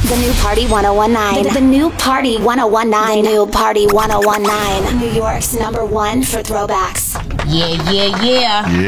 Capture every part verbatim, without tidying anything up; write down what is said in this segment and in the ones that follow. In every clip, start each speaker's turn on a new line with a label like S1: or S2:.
S1: The new Party one oh one nine. The, the new Party one oh one nine. The new Party one oh one nine. New York's number one for throwbacks.
S2: Yeah, yeah, yeah.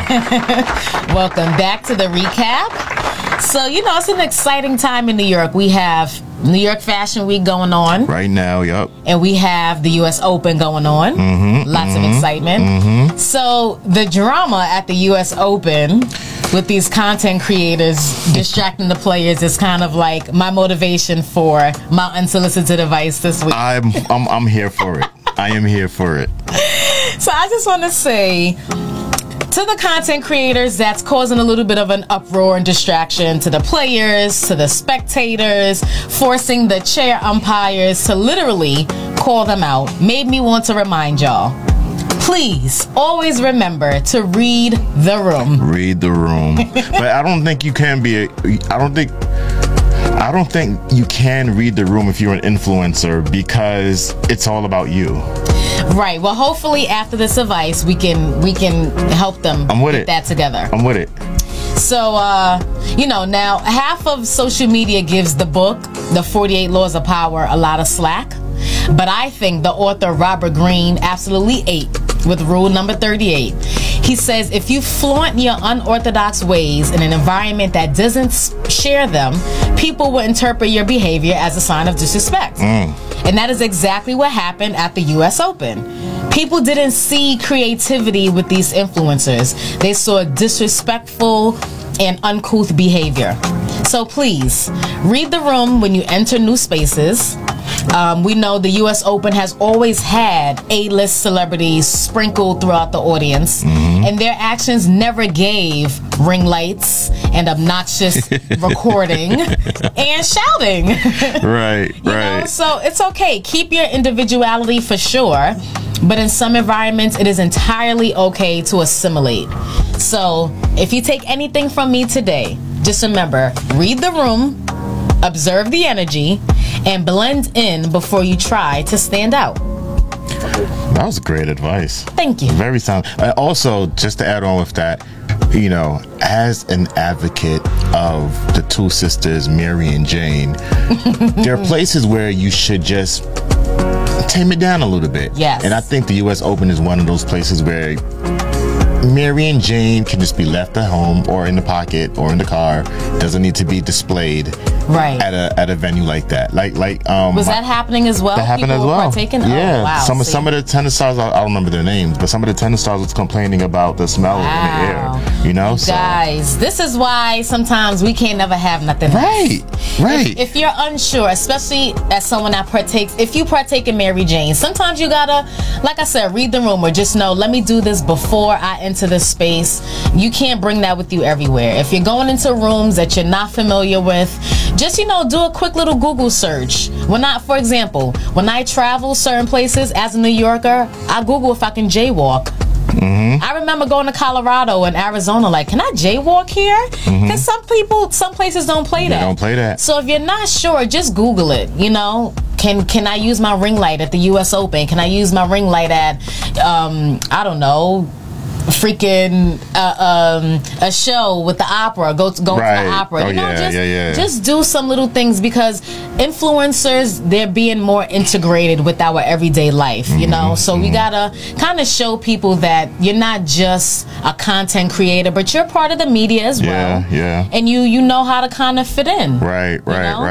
S3: Yeah.
S2: Welcome back to the recap. So, you know, it's an exciting time in New York. We have New York Fashion Week going on.
S3: Right now, yup.
S2: And we have the U S Open going on.
S3: Mm-hmm,
S2: Lots
S3: mm-hmm,
S2: of excitement.
S3: Mm-hmm.
S2: So, the drama at the U S Open with these content creators distracting the players is kind of like my motivation for my unsolicited advice this week.
S3: I'm I'm I'm here for it. I am here for it.
S2: So I just want to say to the content creators that's causing a little bit of an uproar and distraction, to the players, to the spectators, forcing the chair umpires to literally call them out, made me want to remind y'all, please always remember to read the room.
S3: Read the room. But I don't think you can be a, I don't think I don't think you can read the room if you're an influencer, because it's all about you.
S2: Right. Well, hopefully after this advice, we can we can help them
S3: I'm with
S2: get
S3: it.
S2: that together.
S3: I'm with it.
S2: So, uh, you know, now half of social media gives the book, The forty-eight Laws of Power, a lot of slack. But I think the author Robert Greene absolutely ate with rule number thirty-eight. He says if you flaunt your unorthodox ways in an environment that doesn't share them, people will interpret your behavior as a sign of disrespect.
S3: Mm.
S2: And that is exactly what happened at the U S Open. People didn't see creativity with these influencers. They saw disrespectful and uncouth behavior. So please, read the room when you enter new spaces. Um, we know the U S Open has always had A-list celebrities sprinkled throughout the audience, mm-hmm. and their actions never gave ring lights and obnoxious recording and shouting.
S3: Right,
S2: you
S3: right.
S2: know? So it's okay. Keep your individuality for sure, but in some environments, it is entirely okay to assimilate. So if you take anything from me today, just remember, read the room, observe the energy, and blend in before you try to stand out.
S3: That was great advice.
S2: Thank you.
S3: Very sound. Uh, also, just to add on with that, you know, as an advocate of the two sisters, Mary and Jane, there are places where you should just tame it down a little bit.
S2: Yes.
S3: And I think the U S Open is one of those places where Mary and Jane can just be left at home or in the pocket or in the car. Doesn't need to be displayed
S2: right
S3: at a at a venue like that. Like like um
S2: was that happening as well?
S3: That happened
S2: People
S3: as well.
S2: Partaking?
S3: Yeah.
S2: Oh, wow.
S3: Some of
S2: See?
S3: some of the tennis stars, I, I don't remember their names, but some of the tennis stars was complaining about the smell
S2: Wow.
S3: in the air. You know,
S2: you
S3: so.
S2: guys, this is why sometimes we can't never have nothing.
S3: Right. Right.
S2: If, if you're unsure, especially as someone that partakes, if you partake in Mary Jane, sometimes you gotta, like I said, read the room or just know, let me do this before I enter this space. You can't bring that with you everywhere. If you're going into rooms that you're not familiar with, just, you know, do a quick little Google search. When I, for example, when I travel certain places as a New Yorker, I Google if I can jaywalk. Mm-hmm. I remember going to Colorado and Arizona, like, can I jaywalk here? Because mm-hmm. some people, some places don't play that.
S3: They don't play that.
S2: So if you're not sure, just Google it, you know. Can can I use my ring light at the U S Open? Can I use my ring light at, um, I don't know, freaking uh, um, a show with the opera, go to go
S3: right.
S2: to the opera.
S3: Oh,
S2: you know,
S3: yeah,
S2: just
S3: yeah, yeah.
S2: just do some little things, because influencers, they're being more integrated with our everyday life, you mm-hmm, know. So mm-hmm. we gotta kind of show people that you're not just a content creator, but you're part of the media as
S3: yeah,
S2: well.
S3: Yeah.
S2: And you you know how to kind of fit in.
S3: Right, right,
S2: you know?
S3: right.